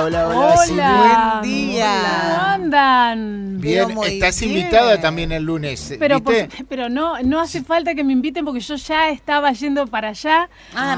hola, Silvi. Buen día. ¿Cómo andan? Bien, estás invitada también el lunes. Pero, ¿viste? pero no hace falta que me inviten porque yo ya estaba yendo para allá.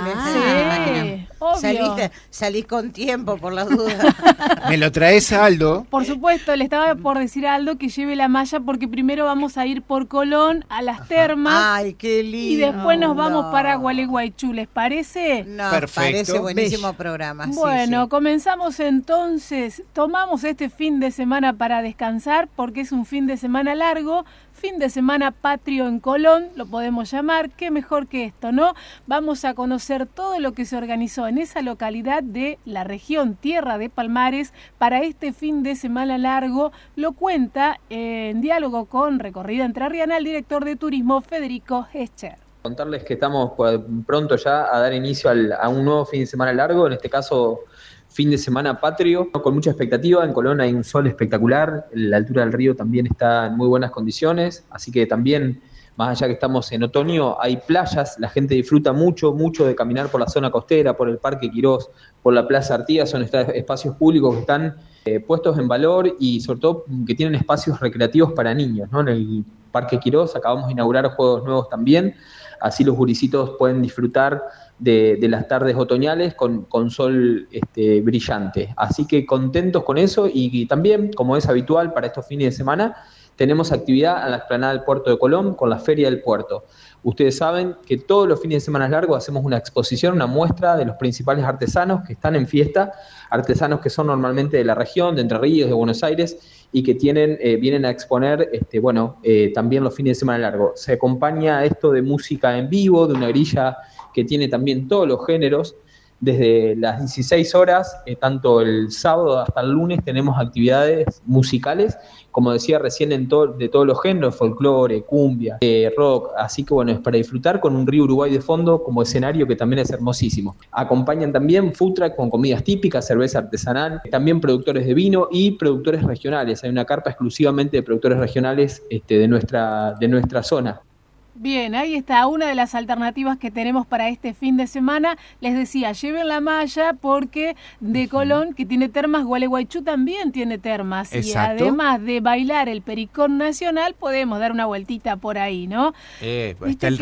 Sí, obvio. Salís con tiempo por las dudas. ¿Me lo traes a Aldo? Por supuesto, le estaba por decir a Aldo que lleve la malla porque primero vamos a ir por Colón a las termas. Ay, qué lindo. Y después nos vamos para Gualeguaychú, ¿les parece? No, Perfecto. parece buenísimo programa. Bueno, sí. comenzamos entonces. Tomamos este fin de semana para descansar porque es un fin de semana largo, fin de semana patrio en Colón, lo podemos llamar. Qué mejor que esto, ¿no? Vamos a conocer todo lo que se organizó en esa localidad de la región Tierra de Palmares para este fin de semana largo. Lo cuenta en diálogo con Recorrida Entrerriana el director de turismo Federico Escher. Contarles que estamos pronto ya a dar inicio a un nuevo fin de semana largo, en este caso fin de semana patrio, con mucha expectativa. En Colón hay un sol espectacular, la altura del río también está en muy buenas condiciones, así que también, más allá que estamos en otoño, hay playas, la gente disfruta mucho de caminar por la zona costera, por el Parque Quirós, por la Plaza Artigas, son espacios públicos que están puestos en valor y sobre todo que tienen espacios recreativos para niños, ¿no? En el Parque Quirós acabamos de inaugurar juegos nuevos también, así los gurisitos pueden disfrutar de las tardes otoñales con sol brillante. Así que contentos con eso y también, como es habitual para estos fines de semana, tenemos actividad en la explanada del Puerto de Colón con la Feria del Puerto. Ustedes saben que todos los fines de semana largos hacemos una exposición, una muestra de los principales artesanos que están en fiesta, artesanos que son normalmente de la región, de Entre Ríos, de Buenos Aires, y que vienen a exponer también los fines de semana largos. Se acompaña esto de música en vivo, de una grilla que tiene también todos los géneros. Desde las 16 horas, tanto el sábado hasta el lunes, tenemos actividades musicales, como decía recién, de todos los géneros, folclore, cumbia, rock, así que bueno, es para disfrutar con un río Uruguay de fondo como escenario que también es hermosísimo. Acompañan también food truck con comidas típicas, cerveza artesanal, también productores de vino y productores regionales. Hay una carpa exclusivamente de productores regionales de nuestra zona. Bien, ahí está una de las alternativas que tenemos para este fin de semana. Les decía, lleven la malla porque de Colón, que tiene termas, Gualeguaychú también tiene termas. Exacto. Y además de bailar el Pericón Nacional, podemos dar una vueltita por ahí, ¿no? Están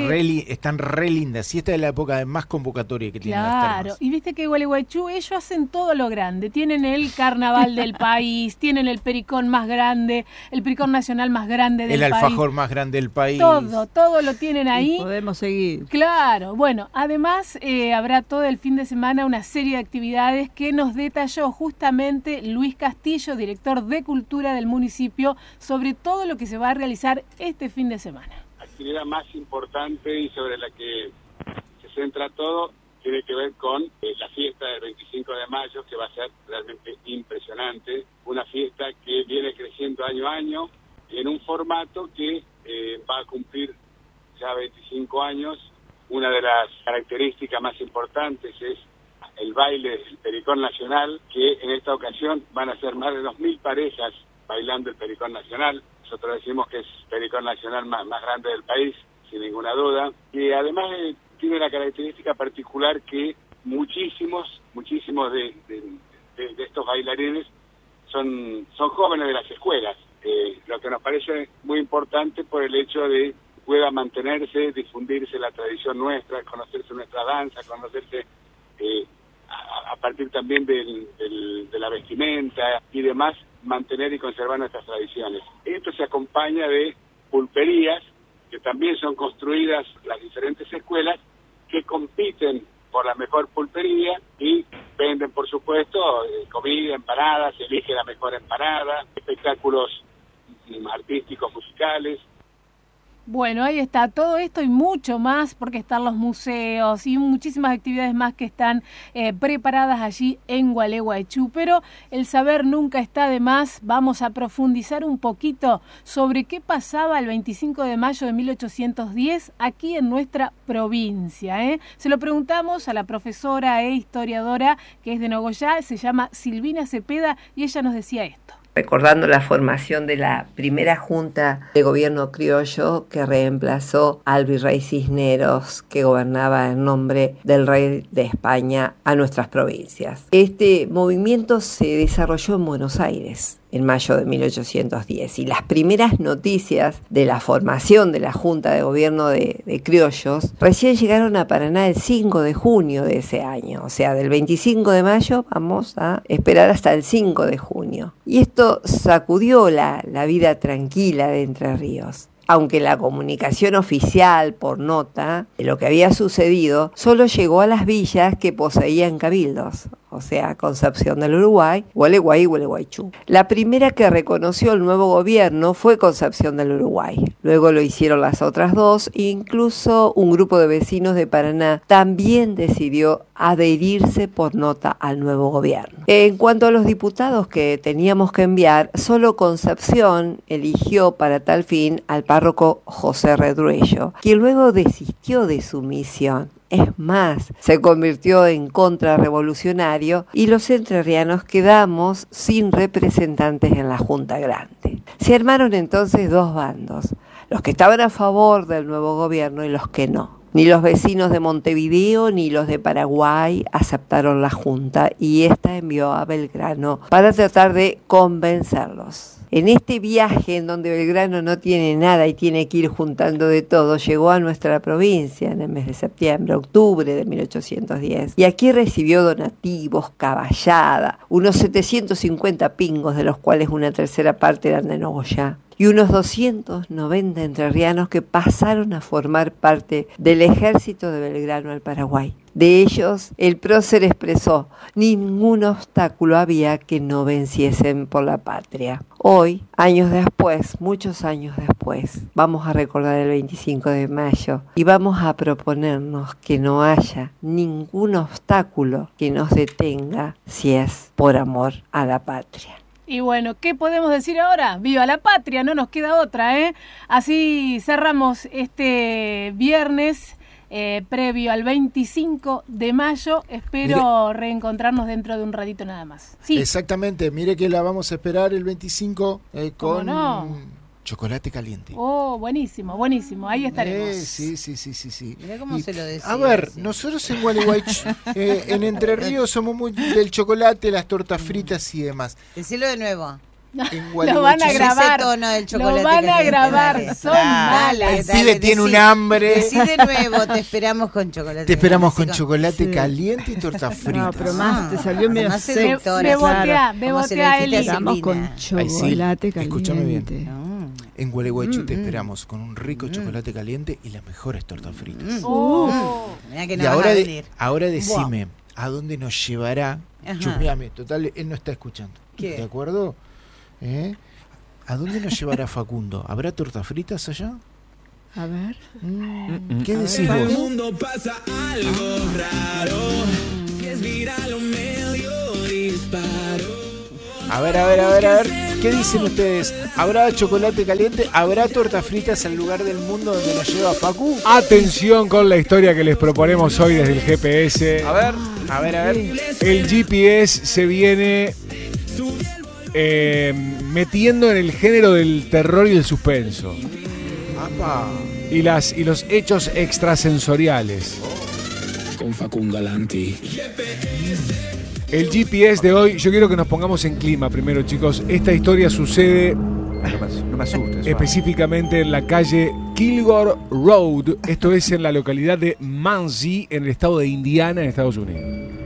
re lindas. Sí, esta es la época de más convocatoria que tienen las Claro, termas. y viste que Gualeguaychú, ellos hacen todo lo grande. Tienen el carnaval del país, tienen el Pericón más grande, el Pericón Nacional más grande del país. El alfajor más grande del país. Todo lo tienen ahí. Y podemos seguir. Claro, bueno, además habrá todo el fin de semana una serie de actividades que nos detalló justamente Luis Castillo, director de Cultura del municipio, sobre todo lo que se va a realizar este fin de semana. La actividad más importante y sobre la que se centra todo tiene que ver con la fiesta del 25 de mayo, que va a ser realmente impresionante, una fiesta que viene creciendo año a año en un formato que va a cumplir ya 25 años. Una de las características más importantes es el baile del Pericón Nacional, que en esta ocasión van a ser más de 2.000 parejas bailando el Pericón Nacional. Nosotros decimos que es el Pericón Nacional más grande del país, sin ninguna duda. Y además tiene la característica particular que muchísimos de estos bailarines son jóvenes de las escuelas, lo que nos parece muy importante por el hecho de pueda mantenerse, difundirse la tradición nuestra, conocerse nuestra danza, conocerse a partir también de la vestimenta y demás, mantener y conservar nuestras tradiciones. Esto se acompaña de pulperías que también son construidas las diferentes escuelas que compiten por la mejor pulpería y venden, por supuesto, comida, empanadas, se elige la mejor empanada, espectáculos artísticos, musicales. Bueno, ahí está todo esto y mucho más, porque están los museos y muchísimas actividades más que están preparadas allí en Gualeguaychú. Pero el saber nunca está de más. Vamos a profundizar un poquito sobre qué pasaba el 25 de mayo de 1810 aquí en nuestra provincia. Se lo preguntamos a la profesora e historiadora que es de Nogoyá, se llama Silvina Cepeda, y ella nos decía esto. recordando la formación de la primera junta de gobierno criollo que reemplazó al virrey Cisneros, que gobernaba en nombre del rey de España a nuestras provincias. Este movimiento se desarrolló en Buenos Aires en mayo de 1810, y las primeras noticias de la formación de la Junta de Gobierno de Criollos recién llegaron a Paraná el 5 de junio de ese año, o sea, del 25 de mayo vamos a esperar hasta el 5 de junio. Y esto sacudió la vida tranquila de Entre Ríos. Aunque la comunicación oficial por nota de lo que había sucedido solo llegó a las villas que poseían cabildos, o sea, Concepción del Uruguay, Gualeguay y Gualeguaychú. La primera que reconoció el nuevo gobierno fue Concepción del Uruguay. Luego lo hicieron las otras dos, e incluso un grupo de vecinos de Paraná también decidió adherirse por nota al nuevo gobierno. En cuanto a los diputados que teníamos que enviar, solo Concepción eligió para tal fin al párroco José Redruello, quien luego desistió de su misión. Es más, se convirtió en contrarrevolucionario y los entrerrianos quedamos sin representantes en la Junta Grande. Se armaron entonces dos bandos, los que estaban a favor del nuevo gobierno y los que no. Ni los vecinos de Montevideo ni los de Paraguay aceptaron la Junta y esta envió a Belgrano para tratar de convencerlos. En este viaje en donde Belgrano no tiene nada y tiene que ir juntando de todo, llegó a nuestra provincia en el mes de septiembre, octubre de 1810. Y aquí recibió donativos, caballada, unos 750 pingos, de los cuales una tercera parte eran de Nogoyá, y unos 290 entrerrianos que pasaron a formar parte del ejército de Belgrano al Paraguay. De ellos, el prócer expresó: ningún obstáculo había que no venciesen por la patria. Hoy, años después, muchos años después, vamos a recordar el 25 de mayo y vamos a proponernos que no haya ningún obstáculo que nos detenga si es por amor a la patria. Y bueno, ¿qué podemos decir ahora? ¡Viva la patria! No nos queda otra, ¿eh? Así cerramos este viernes previo al 25 de mayo. Espero reencontrarnos dentro de un ratito nada más. Sí. Exactamente, mire que la vamos a esperar el 25 con chocolate caliente. Oh, buenísimo, buenísimo. Ahí estaremos. Sí. Mirá cómo se lo decía. A ver, nosotros en Gualeguaychú, en Entre Ríos, somos muy del chocolate, las tortas fritas y demás. Decilo de nuevo. Lo van a grabar. Ese tono del chocolate lo van a caliente, grabar. dale. Son Dale, malas. El pibe tiene un hambre. Decí de nuevo, te esperamos con chocolate. Te esperamos con caliente. chocolate caliente y tortas fritas. No, pero más, te salió medio más sexy. seductora, Bebotea, Eli. Estamos con chocolate caliente. Escúchame bien. En Gualeguaychú te esperamos con un rico chocolate caliente y las mejores tortas fritas. Mirá que no Y vas ahora, a venir. ahora decime, ¿a dónde nos llevará? Chusmeame, total, él no está escuchando. ¿Qué? ¿De acuerdo? ¿A dónde nos llevará Facundo? ¿Habrá tortas fritas allá? A ver. ¿Qué decís En el vos? mundo pasa algo raro. Si es viral o medio disparo. A ver. ¿Qué dicen ustedes? ¿Habrá chocolate caliente? ¿Habrá tortas fritas al lugar del mundo donde nos lleva Facu? Atención con la historia que les proponemos hoy desde el GPS. A ver. El GPS se viene metiendo en el género del terror y el suspenso. ¡Apa! Y los hechos extrasensoriales. Con Facundo Galanti. El GPS de hoy, yo quiero que nos pongamos en clima primero, chicos. Esta historia sucede No me asustes. específicamente en la calle Kilgore Road. Esto es en la localidad de Muncie, en el estado de Indiana, en Estados Unidos.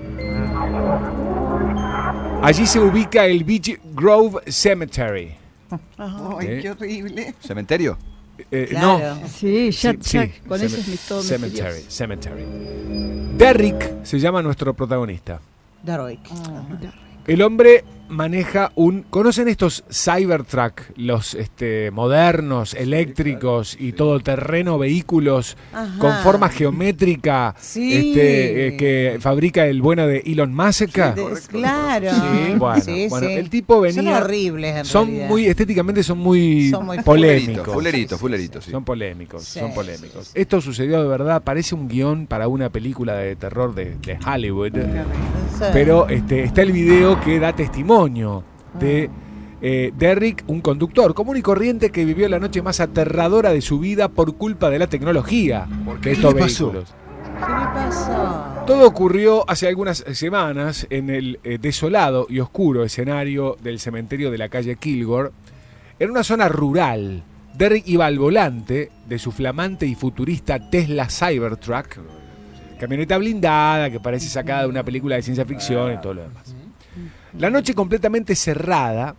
Allí se ubica el Beech Grove Cemetery. Ay, qué horrible. ¿Cementerio? Claro. No. Sí, ya con eso es todo Cemetery. Derrick se llama nuestro protagonista. Darwick. El hombre maneja ¿conocen estos Cybertruck? Los modernos, eléctricos y todoterreno vehículos con forma geométrica que fabrica el bueno de Elon Musk. Claro. Sí, bueno, el tipo venía. Son horribles en realidad. Estéticamente son muy polémicos. Fulerito, sí. Son polémicos, Sí. Esto sucedió de verdad, parece un guión para una película de terror de Hollywood. Pero está el video que da testimonio de Derrick, un conductor común y corriente que vivió la noche más aterradora de su vida por culpa de la tecnología de estos vehículos. ¿Qué le pasó? Todo ocurrió hace algunas semanas en el desolado y oscuro escenario del cementerio de la calle Kilgore, en una zona rural. Derrick iba al volante de su flamante y futurista Tesla Cybertruck, camioneta blindada que parece sacada de una película de ciencia ficción y todo lo demás. La noche completamente cerrada,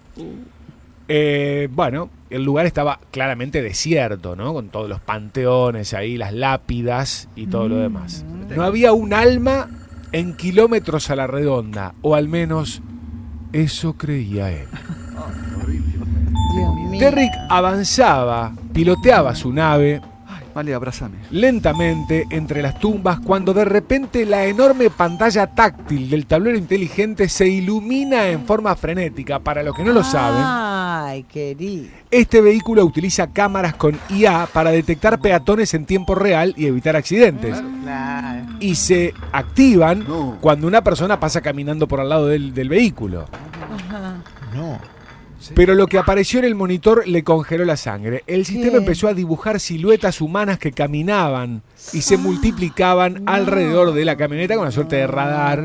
bueno, el lugar estaba claramente desierto, ¿no? Con todos los panteones ahí, las lápidas y todo lo demás. No había un alma en kilómetros a la redonda, o al menos eso creía él. Derrick avanzaba, piloteaba su nave, Vale, abrázame. lentamente entre las tumbas, cuando de repente la enorme pantalla táctil del tablero inteligente se ilumina en forma frenética. Para los que no lo saben, Ay, querido. este vehículo utiliza cámaras con IA para detectar peatones en tiempo real y evitar accidentes. Claro. Y se activan cuando una persona pasa caminando por al lado del vehículo. Ajá. No. Pero lo que apareció en el monitor le congeló la sangre. El sistema empezó a dibujar siluetas humanas que caminaban y se multiplicaban alrededor de la camioneta con una suerte de radar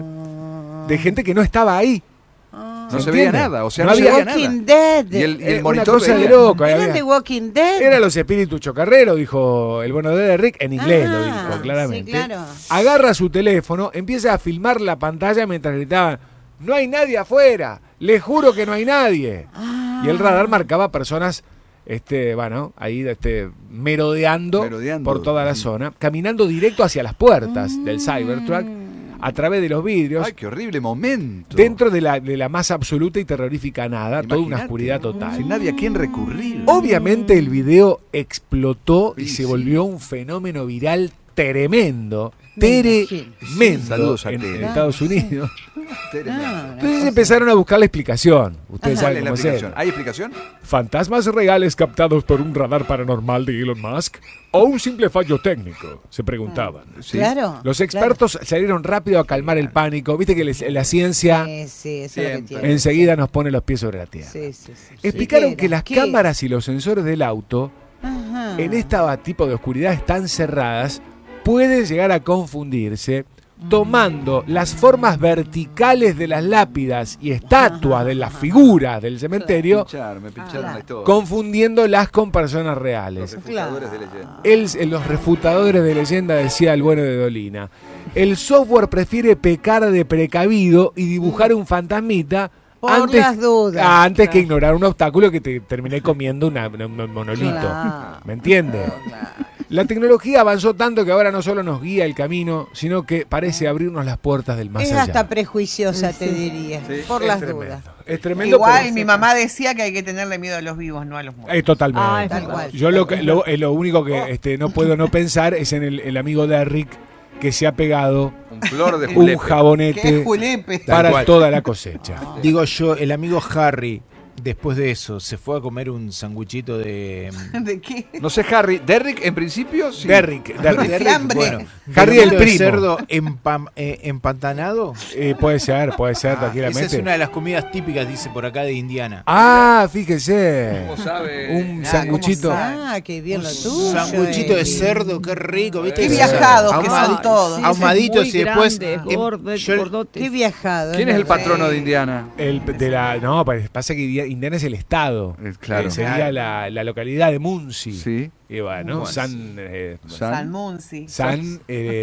de gente que no estaba ahí. No se veía nada, o sea, no no se había veía Walking nada. Dead. Y el una monitor cosa de veía. loco. ¿Eran había- de Walking Dead? Eran los espíritus chocarreros, dijo el bueno de Derrick, en inglés lo dijo claramente. Sí, claro. Agarra su teléfono, empieza a filmar la pantalla mientras gritaban: "No hay nadie afuera, les juro que no hay nadie". Y el radar marcaba personas, bueno, ahí merodeando por toda la zona, caminando directo hacia las puertas del Cybertruck, a través de los vidrios. Ay, qué horrible momento. Dentro de la más absoluta y terrorífica nada, toda una Imagínate, oscuridad total. Sin nadie a quien recurrir. Obviamente el video explotó y se volvió un fenómeno viral tremendo. Tremendo. Saludos a en Tere. Estados Unidos. Tremendo. Entonces empezaron a buscar la explicación. Ustedes ¿Cuál saben es la cómo es. explicación? ¿Hay explicación? ¿Fantasmas reales captados por un radar paranormal de Elon Musk? ¿O un simple fallo técnico? Se preguntaban. Sí. Claro. Los expertos salieron rápido a calmar el pánico. Viste que la ciencia Sí, eso es lo que tiene. enseguida nos pone los pies sobre la tierra. Sí, sí, sí. Explicaron ¿Qué que era? las ¿Qué? cámaras y los sensores del auto Ajá. en este tipo de oscuridades tan cerradas pueden llegar a confundirse tomando las formas verticales de las lápidas y estatuas de las figuras del cementerio, Me pincharon la historia. confundiéndolas con personas Los reales. refutadores de leyenda. Los refutadores de leyenda, decía el bueno de Dolina. El software prefiere pecar de precavido y dibujar un fantasmita Por las dudas. antes que Claro. ignorar un obstáculo que te terminé comiendo un monolito. Claro. ¿Me entiendes? La tecnología avanzó tanto que ahora no solo nos guía el camino, sino que parece abrirnos las puertas del más Es allá. hasta prejuiciosa, te diría. Por Es las tremendo. dudas. Es tremendo. Igual pero- mi mamá decía que hay que tenerle miedo a los vivos, no a los muertos. Totalmente. Ah, es Tal verdad. cual. Yo lo único que no puedo no pensar es en el amigo Derrick que se ha pegado Un flor de un julepe. jabonete ¿Qué julepe? para cual. toda la cosecha. Digo yo, el amigo Harry, después de eso, se fue a comer un sanguchito de... ¿De qué? No sé, Harry. Derrick, en principio, sí. Derrick. De fiambre. Bueno, Harry el de primo. cerdo empantanado. Puede ser Esa tranquilamente. es una de las comidas típicas, dice por acá, de Indiana. Ah, fíjese. ¿Cómo sabe? Un sanguchito. Ah, qué bien lo Un tuyo. sanguchito de Eli. cerdo, qué rico, ¿viste? Qué Esa- viajados que ahumadi- son todos. ahumaditos Muy y después... grandes, gordos, gordotes. Qué viajado. ¿Quién es el verdad. patrono de Indiana? No, pasa que Indiana es el estado. Claro. Sería la localidad de Muncie. Sí. Y bueno, Bueno. San Munsi. San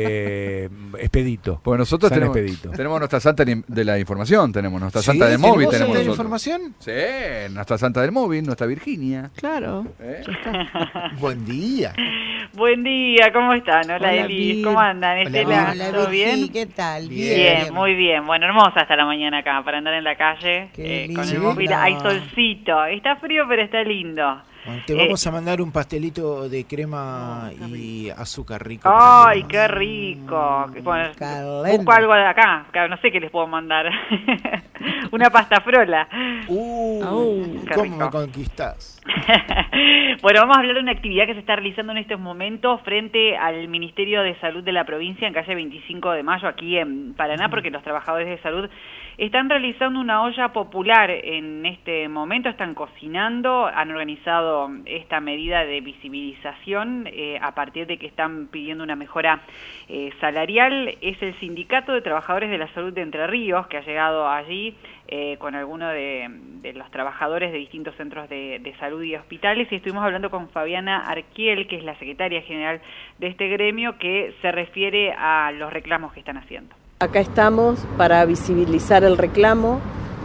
Expedito. Pues nosotros San tenemos Expedito. nuestra santa de la información, tenemos nuestra ¿Sí? santa del móvil, ¿Tenemos tenemos santa de nosotros. información? Sí, nuestra santa del móvil, nuestra Virginia. Claro. Ya está. Buen día. Buen día, ¿cómo están? Hola, Hola, Elis, Vir. ¿cómo andan? Hola, Estela, Hola, ¿todo Virgi, bien? ¿qué tal? Bien, muy bien. Bueno, hermosa hasta la mañana acá para andar en la calle Qué con el lindo. móvil. Hay solcito. Está frío, pero está lindo. Bueno, te vamos a mandar un pastelito de crema y azúcar rico. ¡Ay, qué rico! Bueno, Calento. busco algo de acá. Claro, no sé qué les puedo mandar. Una pasta frola. Qué Qué ¿cómo rico. me conquistás? Bueno, vamos a hablar de una actividad que se está realizando en estos momentos frente al Ministerio de Salud de la provincia en calle 25 de Mayo, aquí en Paraná, porque los trabajadores de salud están realizando una olla popular en este momento, están cocinando, han organizado esta medida de visibilización a partir de que están pidiendo una mejora salarial. Es el Sindicato de Trabajadores de la Salud de Entre Ríos que ha llegado allí con algunos de los trabajadores de distintos centros de salud y hospitales, y estuvimos hablando con Fabiana Arquiel, que es la secretaria general de este gremio, que se refiere a los reclamos que están haciendo. Acá estamos para visibilizar el reclamo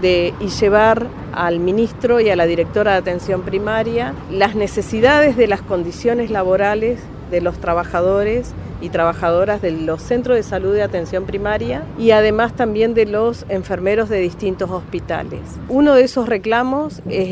y llevar al ministro y a la directora de atención primaria las necesidades de las condiciones laborales de los trabajadores y trabajadoras de los centros de salud de atención primaria y además también de los enfermeros de distintos hospitales. Uno de esos reclamos es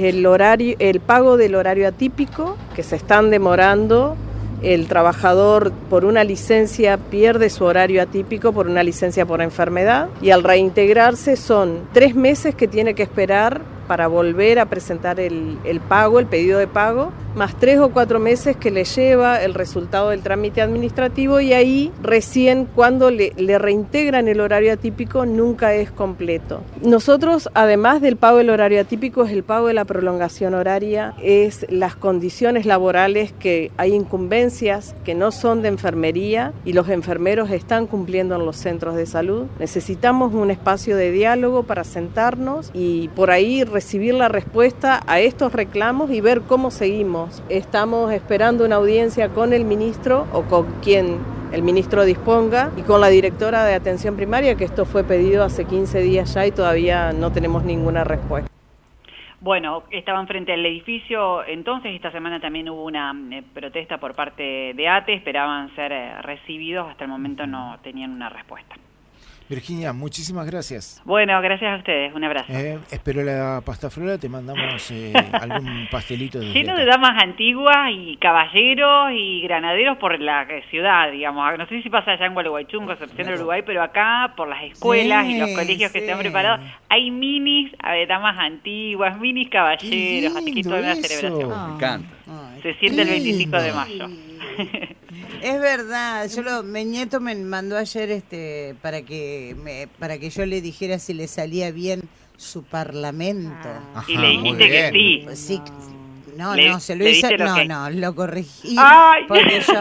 el pago del horario atípico, que se están demorando. El trabajador por una licencia pierde su horario atípico por una licencia por enfermedad y al reintegrarse son 3 meses que tiene que esperar para volver a presentar el pago, el pedido de pago, más 3 o 4 meses que le lleva el resultado del trámite administrativo, y ahí recién cuando le reintegran el horario atípico nunca es completo. Nosotros, además del pago del horario atípico, es el pago de la prolongación horaria, es las condiciones laborales, que hay incumbencias que no son de enfermería y los enfermeros están cumpliendo en los centros de salud. Necesitamos un espacio de diálogo para sentarnos y por ahí recibir la respuesta a estos reclamos y ver cómo seguimos. Estamos esperando una audiencia con el ministro o con quien el ministro disponga y con la directora de atención primaria, que esto fue pedido hace 15 días ya y todavía no tenemos ninguna respuesta. Bueno, estaban frente al edificio, entonces esta semana también hubo una protesta por parte de ATE, esperaban ser recibidos, hasta el momento no tenían una respuesta. Virginia, muchísimas gracias. Bueno, gracias a ustedes, un abrazo. Espero la pasta flora, te mandamos algún pastelito. Lleno de damas antiguas y caballeros y granaderos por la ciudad, digamos. No sé si pasa allá en Gualeguaychú, en Concepción del Uruguay, pero acá, por las escuelas y los colegios que se han preparado, hay minis damas antiguas, minis caballeros, así que toda una celebración. Me encanta. Se siente el 25 de mayo. Es verdad, mi nieto me mandó ayer para que yo le dijera si le salía bien su parlamento. Ajá, y le dijiste que sí. Sí. No, se lo hice, lo corregí. ¡Ay! Porque yo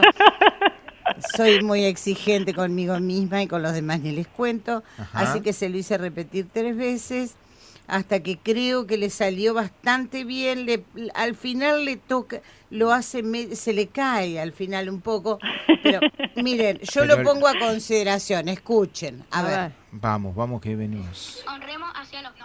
soy muy exigente conmigo misma y con los demás ni les cuento. Ajá. Así que se lo hice repetir 3 veces. Hasta que creo que le salió bastante bien, al final le toca, se le cae al final un poco, pero miren, lo pongo a consideración, escuchen, a ver. Vamos que venimos. Honremos así a los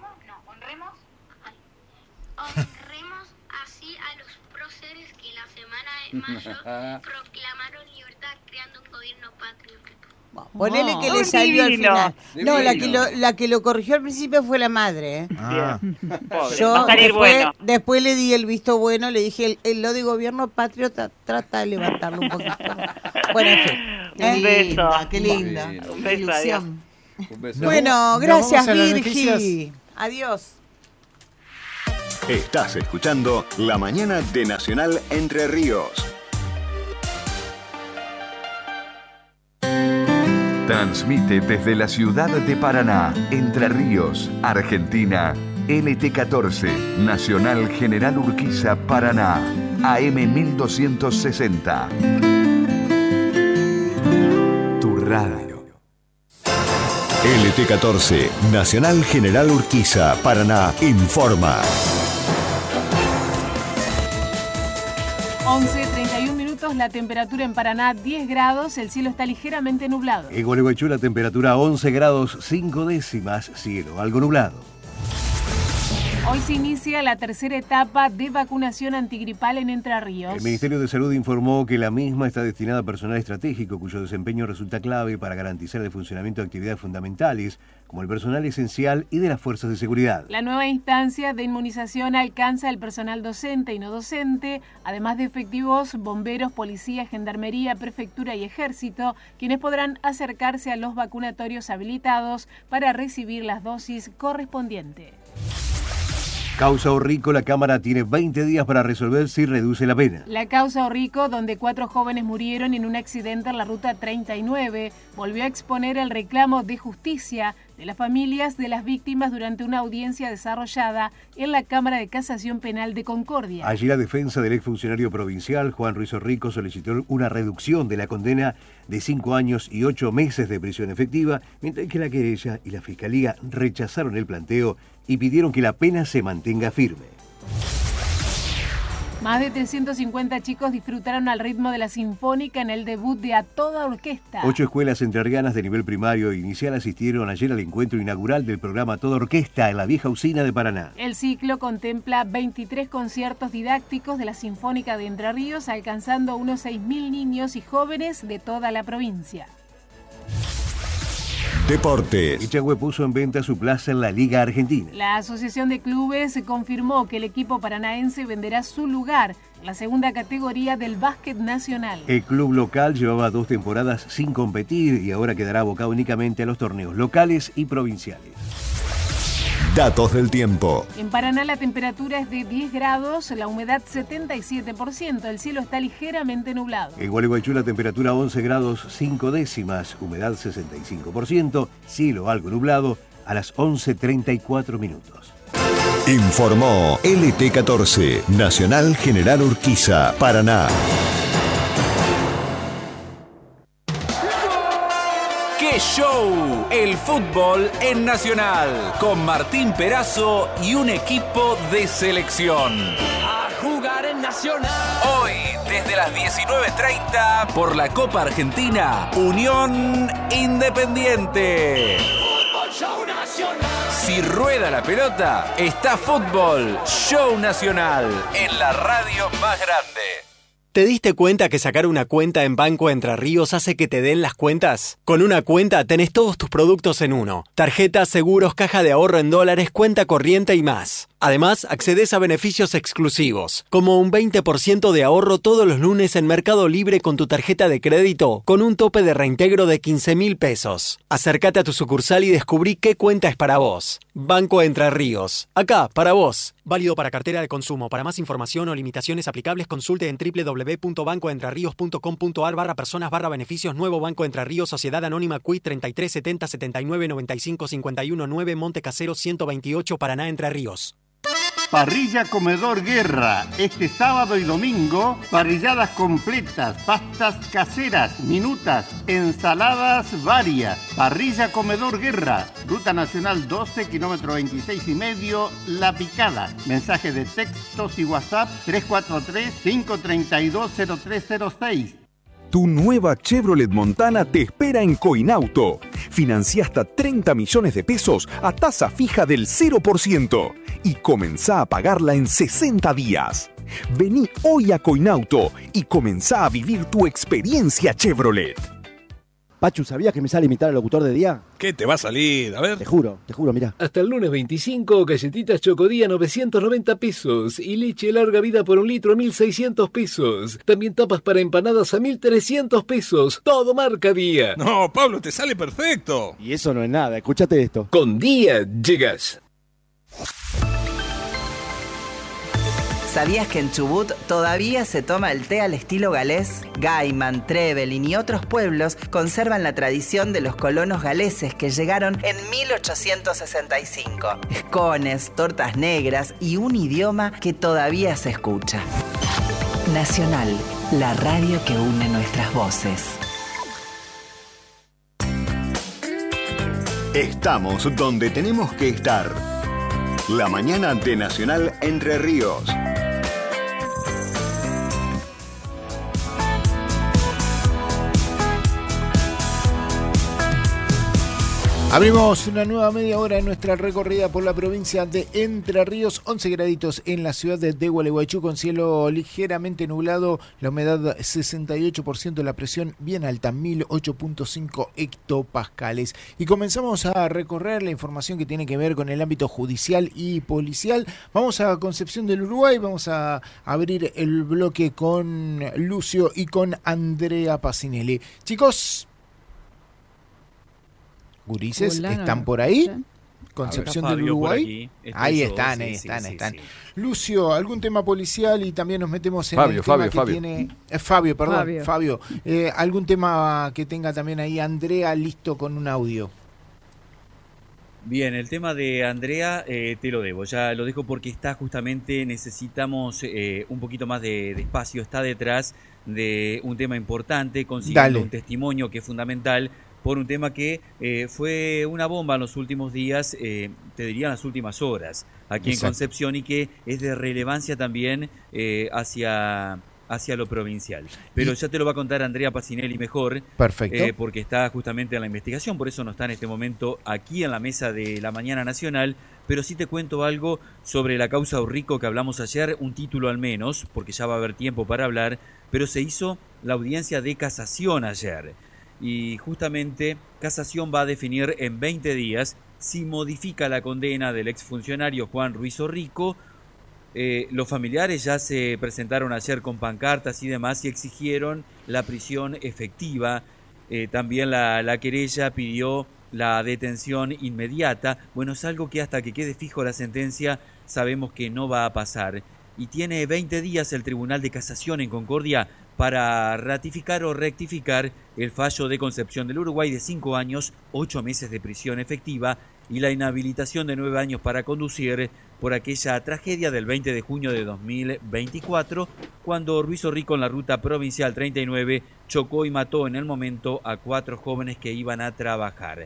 próceres que la semana de mayo proclamaron libertad creando un gobierno patrio. Ponele que le salió al final. No, la que lo corrigió al principio fue la madre. Yo después le di el visto bueno, le dije, lo de gobierno patrio trata de levantarlo un poquito. Bueno, en fin. Un beso. Qué linda. Un beso, adiós. Bueno, gracias Virgi. Adiós. Estás escuchando La Mañana de Nacional Entre Ríos. Transmite desde la ciudad de Paraná, Entre Ríos, Argentina, LT14, Nacional General Urquiza, Paraná, AM 1260. Tu radio. LT14, Nacional General Urquiza, Paraná, informa. 11:31 minutos, la temperatura en Paraná 10 grados, el cielo está ligeramente nublado. En Gualeguaychú la temperatura 11 grados 5 décimas, cielo algo nublado. Hoy se inicia la tercera etapa de vacunación antigripal en Entre Ríos. El Ministerio de Salud informó que la misma está destinada a personal estratégico cuyo desempeño resulta clave para garantizar el funcionamiento de actividades fundamentales como el personal esencial y de las fuerzas de seguridad. La nueva instancia de inmunización alcanza el personal docente y no docente, además de efectivos, bomberos, policía, gendarmería, prefectura y ejército, quienes podrán acercarse a los vacunatorios habilitados para recibir las dosis correspondientes. Causa Orrico, la Cámara tiene 20 días para resolver si reduce la pena. La causa Orrico, donde 4 jóvenes murieron en un accidente en la ruta 39, volvió a exponer el reclamo de justicia de las familias de las víctimas durante una audiencia desarrollada en la Cámara de Casación Penal de Concordia. Allí la defensa del exfuncionario provincial Juan Ruiz Orrico solicitó una reducción de la condena de 5 años y 8 meses de prisión efectiva, mientras que la querella y la Fiscalía rechazaron el planteo y pidieron que la pena se mantenga firme. Más de 350 chicos disfrutaron al ritmo de la Sinfónica en el debut de A Toda Orquesta. 8 escuelas entrerrianas de nivel primario e inicial asistieron ayer al encuentro inaugural del programa Toda Orquesta en la vieja usina de Paraná. El ciclo contempla 23 conciertos didácticos de la Sinfónica de Entre Ríos, alcanzando unos 6.000 niños y jóvenes de toda la provincia. Deportes. Echagüe puso en venta su plaza en la Liga Argentina. La Asociación de Clubes confirmó que el equipo paranaense venderá su lugar en la segunda categoría del básquet nacional. El club local llevaba 2 temporadas sin competir y ahora quedará abocado únicamente a los torneos locales y provinciales. Datos del tiempo. En Paraná la temperatura es de 10 grados, la humedad 77%, el cielo está ligeramente nublado. En Gualeguaychú la temperatura 11 grados 5 décimas, humedad 65%, cielo algo nublado a las 11:34 minutos. Informó LT14, Nacional General Urquiza, Paraná. ¡Qué show! El fútbol en Nacional, con Martín Perazo y un equipo de selección. A jugar en Nacional. Hoy, desde las 19:30, por la Copa Argentina, Unión Independiente. Fútbol Show Nacional. Si rueda la pelota, está Fútbol Show Nacional, en la radio más grande. ¿Te diste cuenta que sacar una cuenta en Banco Entre Ríos hace que te den las cuentas? Con una cuenta tenés todos tus productos en uno. Tarjetas, seguros, caja de ahorro en dólares, cuenta corriente y más. Además, accedes a beneficios exclusivos, como un 20% de ahorro todos los lunes en Mercado Libre con tu tarjeta de crédito, con un tope de reintegro de 15.000 pesos. Acércate a tu sucursal y descubrí qué cuenta es para vos. Banco Entre Ríos. Acá, para vos. Válido para cartera de consumo. Para más información o limitaciones aplicables, consulte en www.bancoentrerrios.com.ar/personas/beneficios. Nuevo Banco Entre Ríos, Sociedad Anónima CUI 33 70 79 95 51 9, Monte Casero 128, Paraná, Entre Ríos. Parrilla Comedor Guerra. Este sábado y domingo, parrilladas completas, pastas caseras, minutas, ensaladas varias. Parrilla Comedor Guerra. Ruta Nacional 12, kilómetro 26,5, La Picada. Mensaje de textos y WhatsApp 343-532-0306. Tu nueva Chevrolet Montana te espera en Coinauto. Financia hasta 30 millones de pesos a tasa fija del 0% y comenzá a pagarla en 60 días. Vení hoy a Coinauto y comenzá a vivir tu experiencia Chevrolet. Pachu, ¿sabías que me sale imitar al locutor de día? ¿Qué te va a salir? A ver. Te juro, mirá. Hasta el lunes 25, galletitas Chocodía 990 pesos y leche larga vida por 1 litro a 1.600 pesos. También tapas para empanadas a 1.300 pesos. Todo marca Día. No, Pablo, te sale perfecto. Y eso no es nada, escúchate esto. Con Día llegas. ¿Sabías que en Chubut todavía se toma el té al estilo galés? Gaiman, Trevelin y otros pueblos conservan la tradición de los colonos galeses que llegaron en 1865. Escones, tortas negras y un idioma que todavía se escucha. Nacional, la radio que une nuestras voces. Estamos donde tenemos que estar. La mañana de Nacional Entre Ríos. Abrimos una nueva media hora en nuestra recorrida por la provincia de Entre Ríos. 11 graditos en la ciudad de Gualeguaychú con cielo ligeramente nublado, la humedad 68%, la presión bien alta, 1008.5 hectopascales. Y comenzamos a recorrer la información que tiene que ver con el ámbito judicial y policial. Vamos a Concepción del Uruguay, vamos a abrir el bloque con Lucio y con Andrea Pacinelli. Chicos, gurises, Hola, ¿están no, por ahí? Concepción Está del Fabio por Uruguay. aquí. Estoy Ahí yo, están, sí, ahí sí, están. sí. Lucio, ¿algún tema policial? Y también nos metemos en Fabio, el tema Fabio, que Fabio. tiene... Fabio. ¿Algún tema que tenga también ahí Andrea listo con un audio? Bien, el tema de Andrea te lo debo, ya lo dejo porque está justamente, necesitamos un poquito más de espacio, está detrás de un tema importante, consiguiendo Dale. un testimonio que es fundamental por un tema que fue una bomba en los últimos días, te diría en las últimas horas, aquí Exacto. en Concepción, y que es de relevancia también hacia lo provincial. Pero ya te lo va a contar Andrea Pacinelli mejor. Perfecto. Porque está justamente en la investigación, por eso no está en este momento aquí en la mesa de la Mañana Nacional. Pero sí te cuento algo sobre la causa Urrico que hablamos ayer, un título al menos, porque ya va a haber tiempo para hablar, pero se hizo la audiencia de casación ayer. Y justamente casación va a definir en 20 días si modifica la condena del exfuncionario Juan Ruiz Urrico. Los familiares ya se presentaron ayer con pancartas y demás y exigieron la prisión efectiva. También la querella pidió la detención inmediata. Bueno, es algo que hasta que quede fijo la sentencia sabemos que no va a pasar. Y tiene 20 días el Tribunal de Casación en Concordia para ratificar o rectificar el fallo de Concepción del Uruguay de 5 años, 8 meses de prisión efectiva y la inhabilitación de 9 años para conducir por aquella tragedia del 20 de junio de 2024, cuando Ruiz Urrico en la ruta provincial 39 chocó y mató en el momento a 4 jóvenes que iban a trabajar.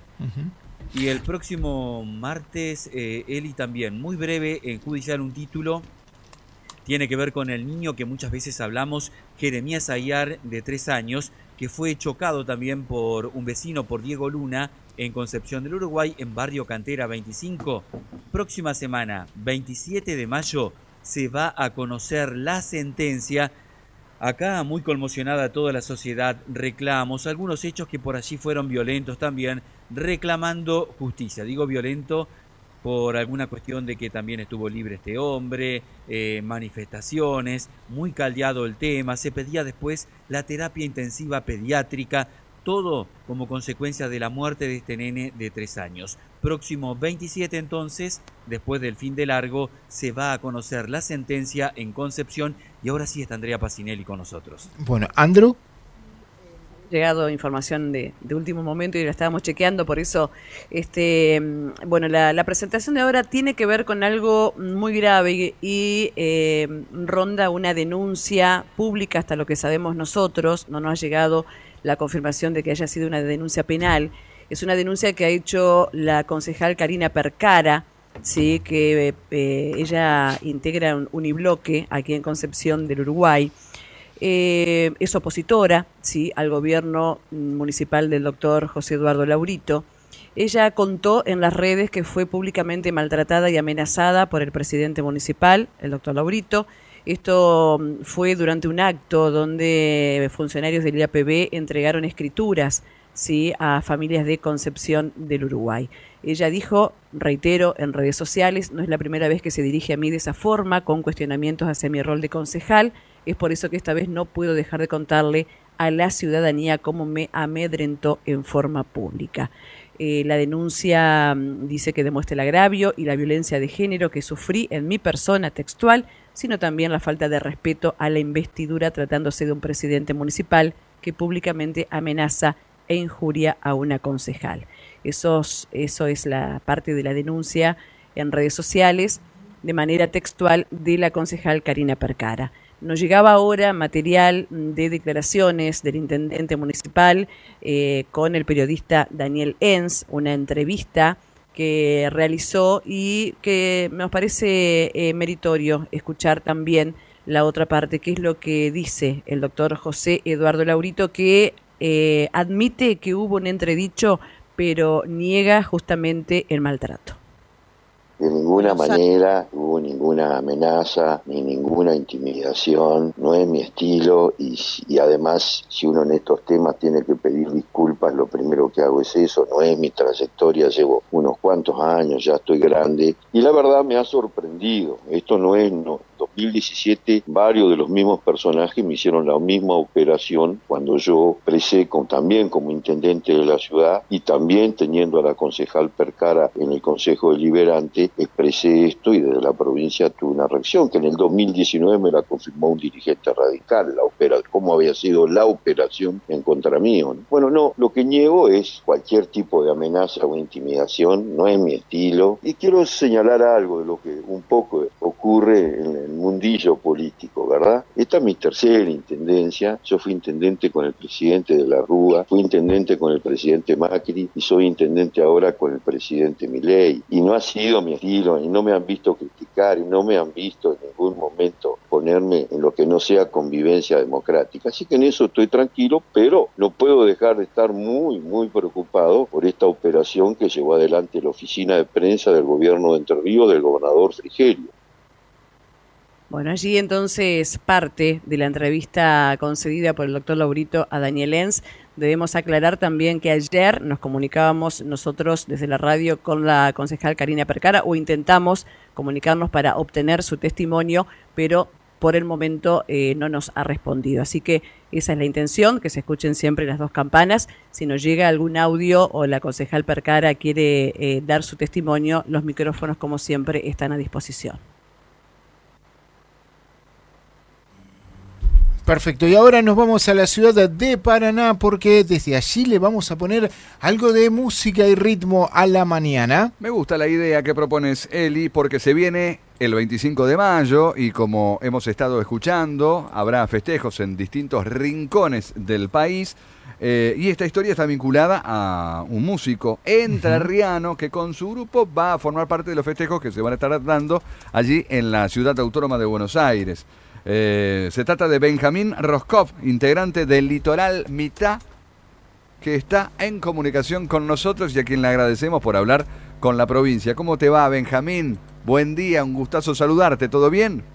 Y el próximo martes, Eli también, muy breve, en judicial un título, tiene que ver con el niño que muchas veces hablamos, Jeremías Ayar, de 3 años, que fue chocado también por un vecino, por Diego Luna, en Concepción del Uruguay, en Barrio Cantera 25. Próxima semana, 27 de mayo, se va a conocer la sentencia. Acá muy conmocionada toda la sociedad, reclamos, algunos hechos que por allí fueron violentos también, reclamando justicia. Digo violento por alguna cuestión de que también estuvo libre este hombre, manifestaciones, muy caldeado el tema, se pedía después la terapia intensiva pediátrica, todo como consecuencia de la muerte de este nene de 3 años. Próximo 27 entonces, después del fin de largo, se va a conocer la sentencia en Concepción y ahora sí está Andrea Pacinelli con nosotros. Bueno, Andrew. Llegado información de último momento y la estábamos chequeando, por eso bueno, la presentación de ahora tiene que ver con algo muy grave y ronda una denuncia pública hasta lo que sabemos nosotros. No nos ha llegado la confirmación de que haya sido una denuncia penal. Es una denuncia que ha hecho la concejal Karina Percara, sí, que ella integra un unibloque aquí en Concepción del Uruguay. Es opositora, sí, al gobierno municipal del doctor José Eduardo Laurito. Ella contó en las redes que fue públicamente maltratada y amenazada por el presidente municipal, el doctor Laurito. Esto fue durante un acto donde funcionarios del IAPB entregaron escrituras, sí, a familias de Concepción del Uruguay. Ella dijo, reitero, en redes sociales, no es la primera vez que se dirige a mí de esa forma, con cuestionamientos hacia mi rol de concejal. Es por eso que esta vez no puedo dejar de contarle a la ciudadanía cómo me amedrentó en forma pública. La denuncia dice que demuestra el agravio y la violencia de género que sufrí en mi persona textual, sino también la falta de respeto a la investidura tratándose de un presidente municipal que públicamente amenaza e injuria a una concejal. Eso es la parte de la denuncia en redes sociales de manera textual de la concejal Karina Percara. Nos llegaba ahora material de declaraciones del intendente municipal con el periodista Daniel Enz, una entrevista que realizó y que nos parece meritorio escuchar también la otra parte, que es lo que dice el doctor José Eduardo Laurito, que admite que hubo un entredicho, pero niega justamente el maltrato. De ninguna manera hubo ninguna amenaza ni ninguna intimidación, no es mi estilo y además si uno en estos temas tiene que pedir disculpas, lo primero que hago es eso, no es mi trayectoria, llevo unos cuantos años, ya estoy grande y la verdad me ha sorprendido, esto no es 2017 varios de los mismos personajes me hicieron la misma operación cuando yo expresé también como intendente de la ciudad y también teniendo a la concejal Percara en el Consejo Deliberante, expresé esto y desde la provincia tuve una reacción que en el 2019 me la confirmó un dirigente radical, cómo había sido la operación en contra mío, ¿no? Bueno, no, lo que niego es cualquier tipo de amenaza o intimidación, no es mi estilo, y quiero señalar algo de lo que un poco ocurre en el mundillo político, ¿verdad? Esta es mi tercera intendencia, yo fui intendente con el presidente de la Rúa, fui intendente con el presidente Macri y soy intendente ahora con el presidente Milei, y no ha sido mi estilo, y no me han visto criticar, y no me han visto en ningún momento ponerme en lo que no sea convivencia democrática, así que en eso estoy tranquilo, pero no puedo dejar de estar muy, muy preocupado por esta operación que llevó adelante la oficina de prensa del gobierno de Entre Ríos del gobernador Frigerio. Bueno, allí entonces parte de la entrevista concedida por el doctor Laurito a Daniel Enz. Debemos aclarar también que ayer nos comunicábamos nosotros desde la radio con la concejal Karina Percara, o intentamos comunicarnos para obtener su testimonio, pero por el momento no nos ha respondido. Así que esa es la intención, que se escuchen siempre las dos campanas. Si nos llega algún audio o la concejal Percara quiere dar su testimonio, los micrófonos, como siempre, están a disposición. Perfecto, y ahora nos vamos a la ciudad de Paraná porque desde allí le vamos a poner algo de música y ritmo a la mañana. Me gusta la idea que propones, Eli, porque se viene el 25 de mayo y como hemos estado escuchando, habrá festejos en distintos rincones del país. Y esta historia está vinculada a un músico entrerriano que con su grupo va a formar parte de los festejos que se van a estar dando allí en la ciudad autónoma de Buenos Aires. Se trata de Benjamín Roscoff, integrante del Litoral Mitad, que está en comunicación con nosotros y a quien le agradecemos por hablar con la provincia. ¿Cómo te va, Benjamín? Buen día, un gustazo saludarte, ¿todo bien?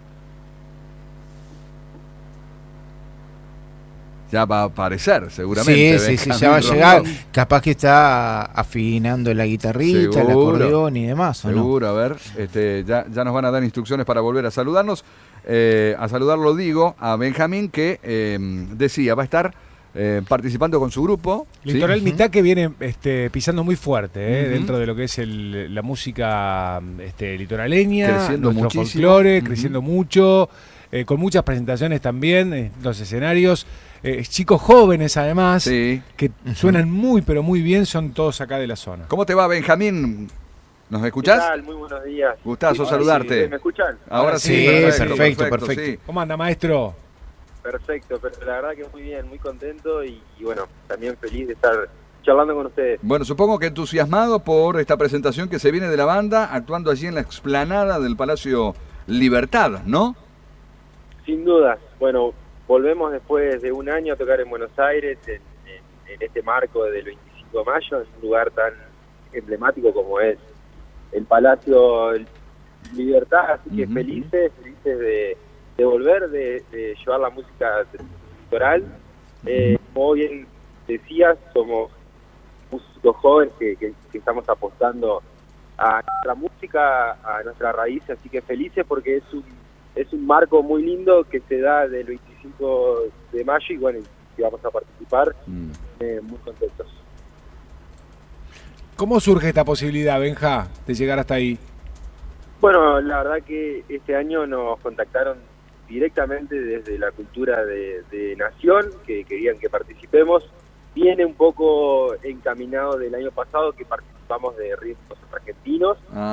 Ya va a aparecer, seguramente. Sí, ya va a llegar. Capaz que está afinando la guitarrita, el acordeón y demás, ¿o no? Seguro, a ver, ya nos van a dar instrucciones para volver a saludarnos. A saludarlo digo a Benjamín, que decía, va a estar participando con su grupo. Litoral Mitad, que viene pisando muy fuerte dentro de lo que es la música litoraleña, creciendo nuestro muchísimo. folclore, creciendo mucho, con muchas presentaciones también en los escenarios. Chicos jóvenes además, que suenan muy pero muy bien, son todos acá de la zona. ¿Cómo te va, Benjamín? ¿Nos escuchás? ¿Qué tal? Muy buenos días. Gustazo saludarte. Sí, ¿me escuchan? Ahora sí, perfecto. Sí. ¿Cómo anda, maestro? Perfecto, pero la verdad que muy bien, muy contento y bueno, también feliz de estar charlando con ustedes. Bueno, supongo que entusiasmado por esta presentación que se viene de la banda, actuando allí en la explanada del Palacio Libertad, ¿no? Sin dudas. Bueno, volvemos después de un año a tocar en Buenos Aires, en este marco del 25 de mayo, en un lugar tan emblemático como es el Palacio Libertad, así que felices de volver, de llevar la música litoral. Como bien decías, somos músicos jóvenes que estamos apostando a nuestra música, a nuestra raíz, así que felices porque es un marco muy lindo que se da del 25 de mayo y bueno, y vamos a participar, muy contentos. ¿Cómo surge esta posibilidad, Benja, de llegar hasta ahí? Bueno, la verdad que este año nos contactaron directamente desde la cultura de Nación, que querían que participemos. Viene un poco encaminado del año pasado, que participamos de ritmos argentinos.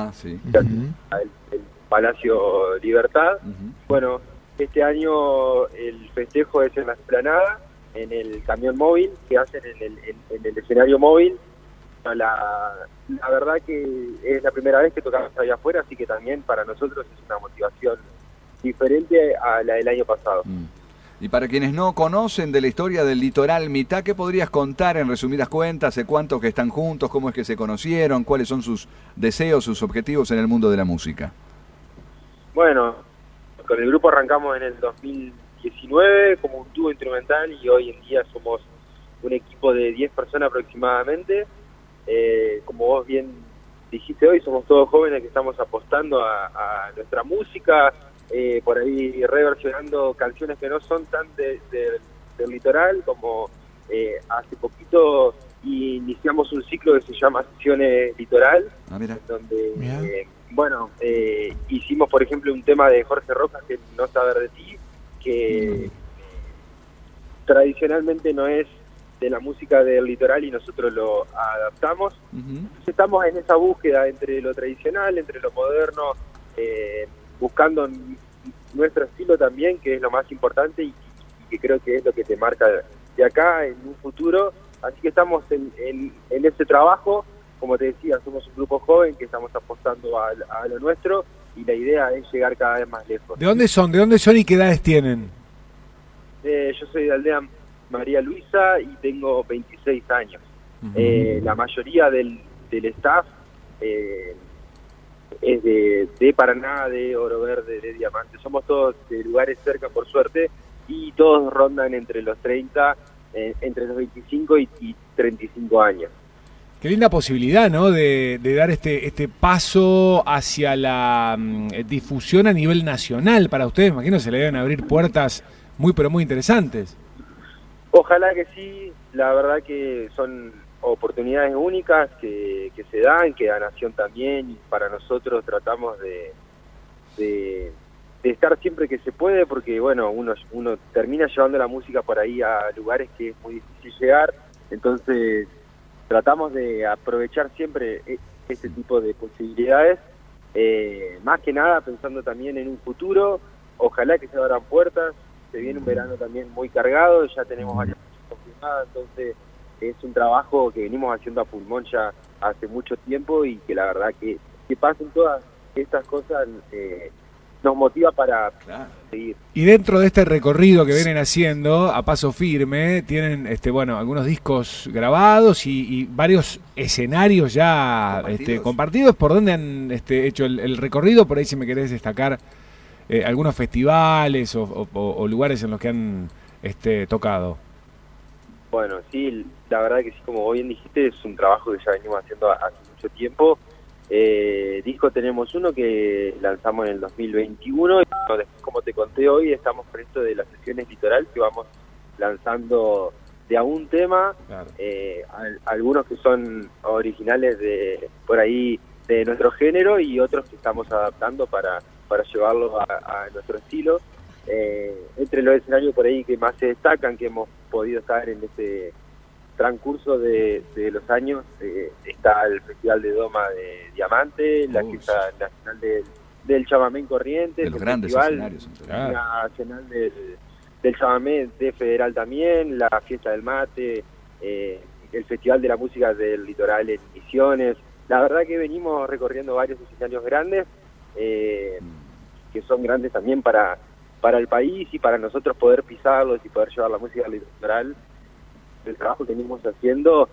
El Palacio Libertad. Bueno, este año el festejo es en la explanada, en el camión móvil que hacen en el escenario móvil. La verdad que es la primera vez que tocamos allá afuera, así que también para nosotros es una motivación diferente a la del año pasado. Y para quienes no conocen de la historia del Litoral Mitad, ¿qué podrías contar en resumidas cuentas? ¿Hace cuánto que están juntos? ¿Cómo es que se conocieron? ¿Cuáles son sus deseos, sus objetivos en el mundo de la música? Bueno, con el grupo arrancamos en el 2019 como un dúo instrumental y hoy en día somos un equipo de 10 personas aproximadamente. Como vos bien dijiste hoy, somos todos jóvenes que estamos apostando a nuestra música, por ahí reversionando canciones que no son tan del litoral, como hace poquito iniciamos un ciclo que se llama Sesiones Litoral, donde hicimos por ejemplo un tema de Jorge Rojas, que No Saber de Ti, que tradicionalmente no es de la música del litoral y nosotros lo adaptamos. Entonces estamos en esa búsqueda entre lo tradicional, entre lo moderno, buscando nuestro estilo también, que es lo más importante y que creo que es lo que te marca de acá en un futuro. Así que estamos en ese trabajo. Como te decía, somos un grupo joven que estamos apostando a lo nuestro y la idea es llegar cada vez más lejos. ¿De dónde son? ¿De dónde son y qué edades tienen? Yo soy de Aldea María Luisa y tengo 26 años. La mayoría del staff es de Paraná, de Oro Verde, de Diamante. Somos todos de lugares cerca, por suerte, y todos rondan entre los 30, entre los 25 y 35 años. Qué linda posibilidad, ¿no? De dar este paso hacia la difusión a nivel nacional para ustedes. Imagino se le deben abrir puertas muy, pero muy interesantes. Ojalá que sí. La verdad que son oportunidades únicas que se dan, que a Nación también, y para nosotros tratamos de estar siempre que se puede, porque bueno, uno termina llevando la música por ahí a lugares que es muy difícil llegar, entonces tratamos de aprovechar siempre este tipo de posibilidades, más que nada pensando también en un futuro. Ojalá que se abran puertas. Se viene un verano también muy cargado, ya tenemos varias cosas confirmadas, entonces es un trabajo que venimos haciendo a pulmón ya hace mucho tiempo, y que la verdad que pasen todas estas cosas nos motiva para seguir. Y dentro de este recorrido que vienen haciendo a paso firme, tienen algunos discos grabados y varios escenarios ya compartidos. ¿Por dónde han hecho el recorrido? Por ahí, si me querés destacar algunos festivales o lugares en los que han tocado. Bueno, sí, la verdad que sí, como bien dijiste, es un trabajo que ya venimos haciendo hace mucho tiempo. Disco tenemos uno que lanzamos en el 2021, y como te conté hoy, estamos con esto de las sesiones litoral, que vamos lanzando de a un tema, claro. Algunos que son originales de por ahí de nuestro género, y otros que estamos adaptando para llevarlos a nuestro estilo. Entre los escenarios por ahí que más se destacan, que hemos podido estar en este transcurso de los años, está el Festival de Doma de Diamante, la fiesta nacional del chamamé en Corrientes, los grandes escenarios nacional del chamamé de Federal también, la fiesta del mate, el Festival de la Música del Litoral en Misiones. La verdad que venimos recorriendo varios escenarios grandes, que son grandes también para el país y para nosotros poder pisarlos y poder llevar la música al litoral. El trabajo que venimos haciendo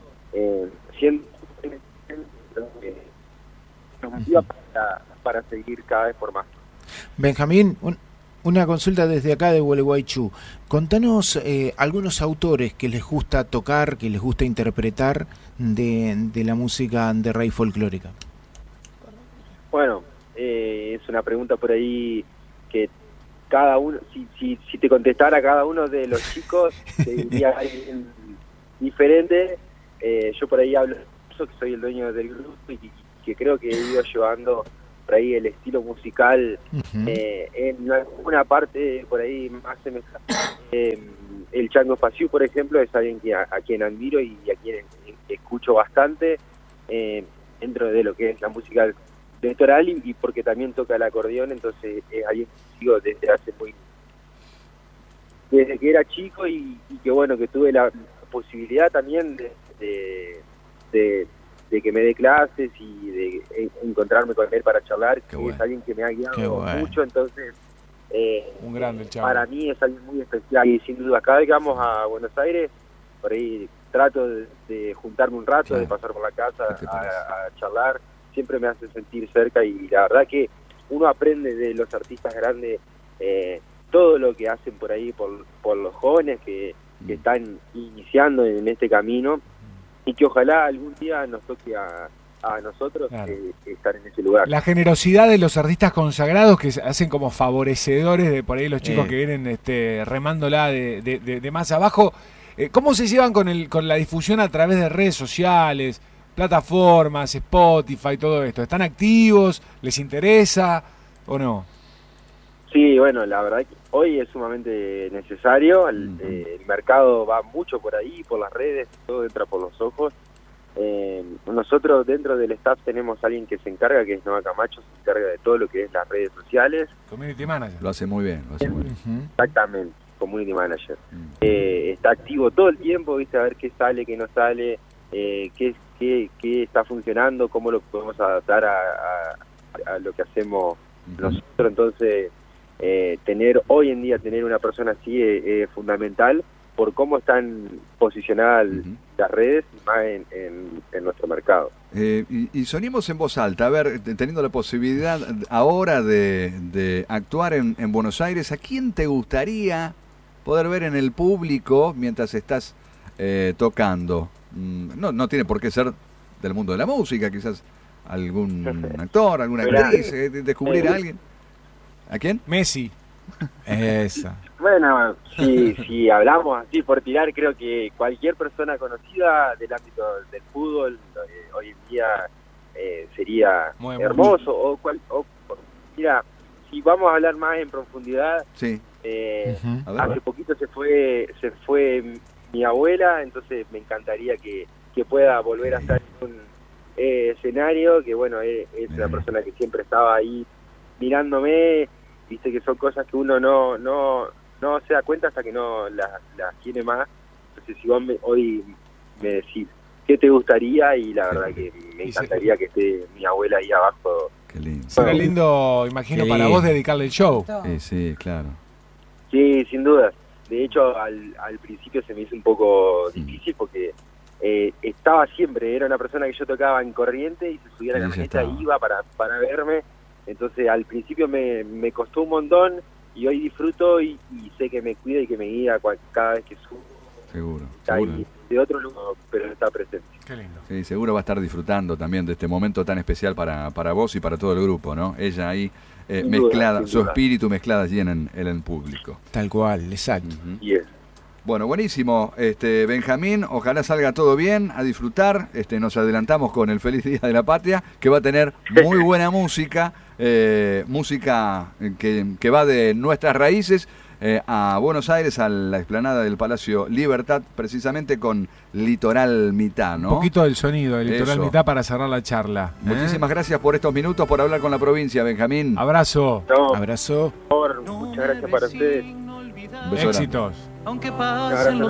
nos motiva para seguir cada vez por más. Benjamín, una consulta desde acá de Gualeguaychú. Contanos algunos autores que les gusta tocar, que les gusta interpretar de la música de raíz folclórica. Bueno, es una pregunta por ahí que cada uno, si te contestara cada uno de los chicos, te diría alguien diferente. Yo por ahí hablo, que soy el dueño del grupo y que creo que he ido llevando por ahí el estilo musical en alguna parte por ahí más semejante. El Chango Espaciú, por ejemplo, es alguien a quien admiro y a quien escucho bastante dentro de lo que es la música litoral, y porque también toca el acordeón, entonces es alguien que sigo desde que era chico, y que bueno, que tuve la posibilidad también de que me dé clases y de encontrarme con él para charlar, que es alguien que me ha guiado mucho, entonces un grande chavo. Para mí es alguien muy especial, y sin duda cada vez que vamos a Buenos Aires, por ahí trato de juntarme un rato, de pasar por la casa a charlar. Siempre me hace sentir cerca, y la verdad que uno aprende de los artistas grandes todo lo que hacen por ahí por los jóvenes que están iniciando en este camino, y que ojalá algún día nos toque a a nosotros Claro. estar en ese lugar. La generosidad de los artistas consagrados que se hacen como favorecedores de por ahí los chicos que vienen remándola de más abajo. ¿Cómo se llevan con la difusión a través de redes sociales, plataformas, Spotify, todo esto? ¿Están activos? ¿Les interesa o no? Sí, bueno, la verdad que hoy es sumamente necesario. El mercado va mucho por ahí, por las redes, todo entra por los ojos. Nosotros dentro del staff tenemos a alguien que se encarga, que es Noah Camacho, se encarga de todo lo que es las redes sociales. Community Manager. Lo hace muy bien. Exactamente, Community Manager. Está activo todo el tiempo, viste, a ver qué sale, qué no sale, qué está funcionando, cómo lo podemos adaptar a lo que hacemos nosotros. Entonces, hoy en día tener una persona así es fundamental por cómo están posicionadas las redes y más en nuestro mercado. Y sonimos en voz alta, a ver, teniendo la posibilidad ahora de actuar en Buenos Aires, ¿a quién te gustaría poder ver en el público mientras estás tocando? No tiene por qué ser del mundo de la música, quizás algún actor, alguna actriz, descubrir a alguien. ¿A quién? Messi. Esa. Bueno, si hablamos así por tirar, creo que cualquier persona conocida del ámbito del fútbol hoy en día sería muy hermoso. Mira, si vamos a hablar más en profundidad, sí. Hace poquito se fue mi abuela, entonces me encantaría que pueda volver a estar en un escenario, que bueno, es una persona que siempre estaba ahí mirándome. Viste que son cosas que uno no se da cuenta hasta que no las tiene más. Entonces, si vos hoy me decís qué te gustaría, y la verdad que me encantaría que esté mi abuela ahí abajo. Qué lindo. Será lindo, imagino, para vos dedicarle el show. Sí, claro. Sí, sin duda. De hecho, al principio se me hizo un poco difícil porque estaba siempre, era una persona que yo tocaba en Corriente y se subía a la camioneta e iba para verme. Entonces al principio me costó un montón y hoy disfruto y sé que me cuida y que me guía cada vez que subo. Seguro. Está ahí de otro lugar, pero está presente. Qué lindo. Sí, seguro va a estar disfrutando también de este momento tan especial para vos y para todo el grupo, ¿no? Ella ahí mezclada, su espíritu mezclada allí en el público. Tal cual, exacto. Bueno, buenísimo, Benjamín, ojalá salga todo bien, a disfrutar, nos adelantamos con el Feliz Día de la Patria, que va a tener muy buena música, música que va de nuestras raíces a Buenos Aires, a la explanada del Palacio Libertad, precisamente con Litoral Mitad, ¿no? Un poquito del sonido de Litoral Eso. Mitad para cerrar la charla. Muchísimas gracias por estos minutos, por hablar con la provincia, Benjamín. Abrazo. Abrazo. Muchas gracias para ustedes. Beso grande. Éxitos. Aunque pasen los